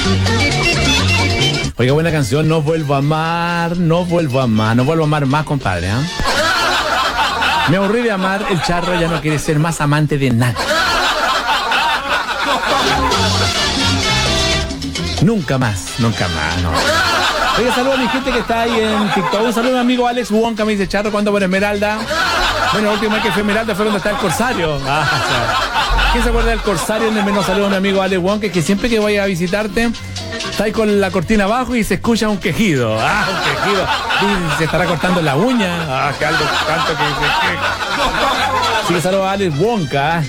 Oiga, buena canción, no vuelvo a amar más, compadre, ¿eh? Me aburrí de amar, el charro ya no quiere ser más amante de nada. Nunca más, no. Oiga, saludos a mi gente que está ahí en TikTok. Un saludo a mi amigo Alex Wonka, me dice Charro, ¿cuándo por Esmeralda? Bueno, la última vez que fue Esmeralda fue donde está el Corsario. ¿Quién se acuerda del Corsario? En el menos saludo a mi amigo Alex Wonka, que siempre que vaya a visitarte, está ahí con la cortina abajo y se escucha un quejido. Un quejido. Y se estará cortando la uña. Que algo tanto que dice. Así que saludo a Alex Wonka.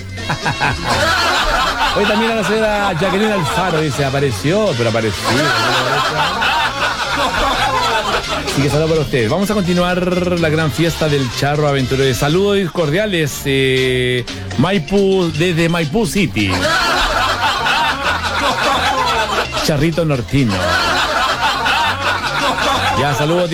Hoy también a la señora Jacqueline Alfaro dice, apareció. Así que saludos para ustedes. Vamos a continuar la gran fiesta del charro aventurero. Saludos cordiales, Maipú, desde Maipú City. Charrito Nortino. Ya, saludos,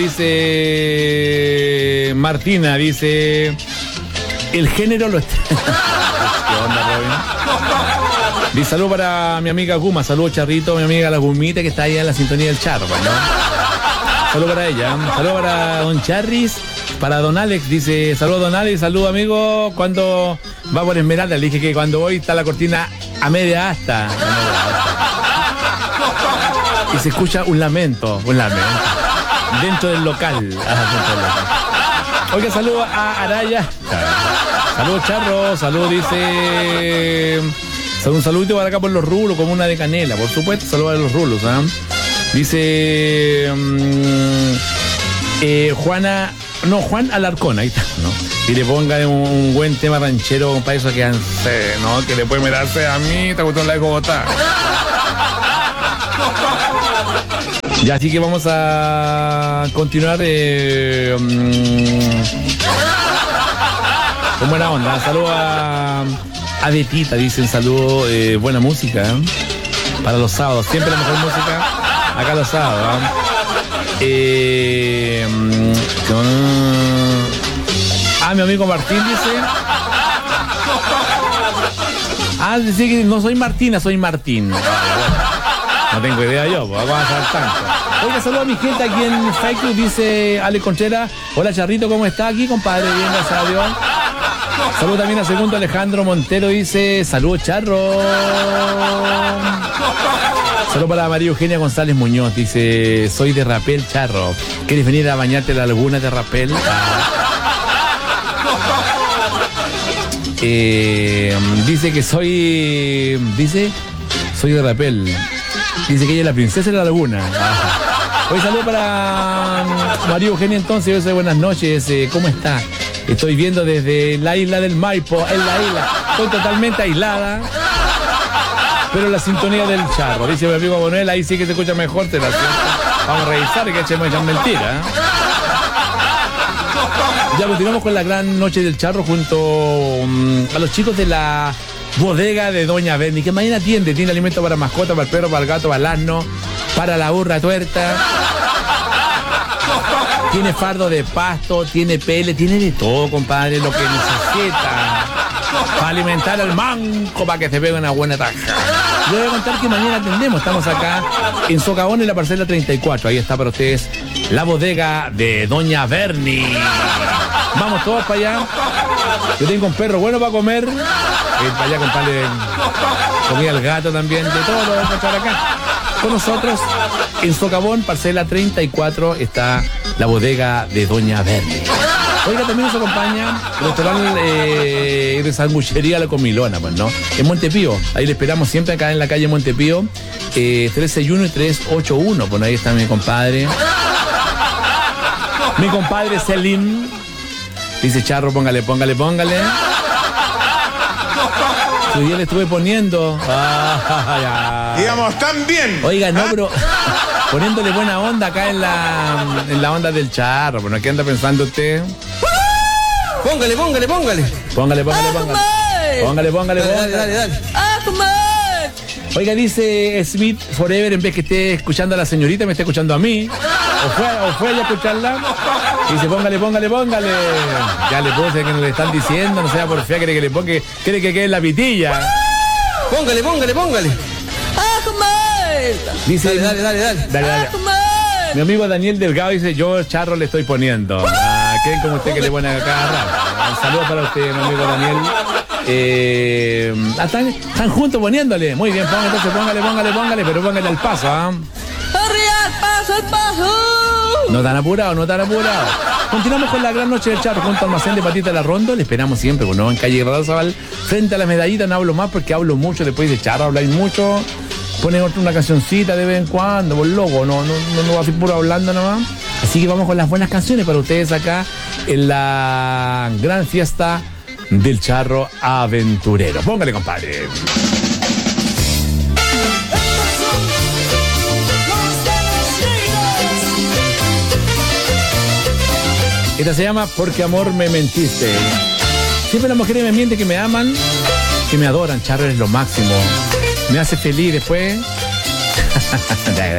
dice Martina, dice, el género lo está... ¿Qué onda, Robin? Dice, saludos para mi amiga Guma, saludos Charrito, mi amiga la Gumita que está ahí en la sintonía del charro, ¿no? Saludos para ella, saludos para don Charris, para don Alex, dice, saludos don Alex, saludos amigo, cuando va por Esmeralda, le dije que cuando voy está la cortina a media asta. Y se escucha un lamento, dentro del local. Oiga, saludos a Araya. Saludos Charro, saludos, dice... Un saludito para acá por los rulos, como una de canela, por supuesto, saludos a los rulos, ¿eh? Dice Juan Alarcón, ahí está, ¿no? Y le ponga un buen tema ranchero para eso que hace, ¿no? Que le puede mirarse a mí, te gustó la de Bogotá. Ya, así que vamos a continuar con buena onda. Saludos a Betita, dicen saludo, buena música, ¿eh? Para los sábados, siempre la mejor música, acá los sábados, ¿eh? Mi amigo Martín dice... dice que no soy Martina, soy Martín. No tengo idea yo, pues vamos a saber tanto. Oiga, saludos a mi gente aquí en Facebook, dice Ale Contreras. Hola Charrito, ¿cómo está aquí, compadre? Bien, gracias a Dios. Saludos también a segundo Alejandro Montero, dice, saludos Charro. Saludos para María Eugenia González Muñoz, dice, soy de Rapel, Charro. ¿Quieres venir a bañarte en la laguna de Rapel? Dice que soy de Rapel. Dice que ella es la princesa de la laguna. Hoy saludo para María Eugenia entonces, yo sé, buenas noches, ¿cómo está? Estoy viendo desde la isla del Maipo, en la isla. Estoy totalmente aislada. Pero la sintonía del charro. Dice mi amigo Bonel, ahí sí que se escucha mejor. Vamos a revisar y que echemos esa mentira. Ya continuamos con la gran noche del charro junto a los chicos de la bodega de Doña Berni, que mañana tiene alimento para mascota, para el perro, para el gato, para el asno, para la burra tuerta. Tiene fardo de pasto, tiene pele, tiene de todo, compadre, lo que necesita para alimentar al manco, para que se pegue una buena taja. Les voy a contar que mañana atendemos, estamos acá en Socavón, en la parcela 34, ahí está para ustedes la bodega de Doña Berni. Vamos todos para allá. Yo tengo un perro bueno para comer, para allá comprarle comida al gato también, de todo lo vamos a echar acá. Con nosotros, en Socavón, parcela 34, está la bodega de Doña Berni. Oiga, también nos acompaña el restaurante de sanguchería La Comilona, pues, ¿no? En Montepío, ahí le esperamos siempre acá en la calle Montepío, 361 y 381, pues ahí está mi compadre. Mi compadre Selim. Dice Charro, póngale. Hoy día le estuve poniendo. Digamos, tan bien. Oiga, no, pero poniéndole buena onda acá en la onda del charro. ¿Pero qué anda pensando usted? Póngale. Póngale. Dale. Oiga, dice Smith Forever, en vez que esté escuchando a la señorita, me está escuchando a mí. O fue a escucharla. Dice, póngale. Ya le puse que nos le están diciendo, no sea por fea, quiere que le ponga, quiere que quede en la pitilla. Póngale. vuelta. Dice, Dale. Mi amigo Daniel Delgado dice, yo charro le estoy poniendo. ¿Quién como usted que le pone a cada rato? Un saludo para usted, mi amigo Daniel. Están juntos poniéndole. Muy bien, entonces póngale, pero póngale al paso, ¿ah? ¡Al paso! No tan apurado. Continuamos con la gran noche del charro junto al almacén de Patita La Rondo. Le esperamos siempre, en calle Radazabal, frente a la medallita. No hablo más porque hablo mucho. Después de charro habláis mucho. Ponen una cancioncita de vez en cuando, por loco. No va a ser puro hablando nomás. Así que vamos con las buenas canciones para ustedes acá en la gran fiesta del charro aventurero. Póngale, compadre. Esta se llama Porque amor me mentiste. Siempre las mujeres me mienten que me aman, que me adoran. Charro es lo máximo. Me hace feliz después.